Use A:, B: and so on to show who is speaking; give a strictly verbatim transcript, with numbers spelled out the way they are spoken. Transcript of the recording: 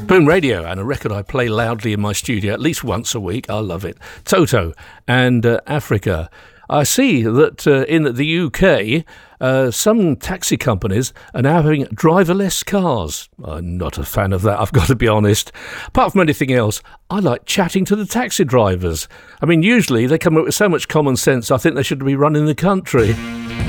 A: Boom Radio, and a record I play loudly in my studio at least once a week. I love it. Toto and uh, Africa. I see that uh, in the U K, uh, some taxi companies are now having driverless cars. I'm not a fan of that, I've got to be honest. Apart from anything else, I like chatting to the taxi drivers. I mean, usually they come up with so much common sense, I think they should be running the country.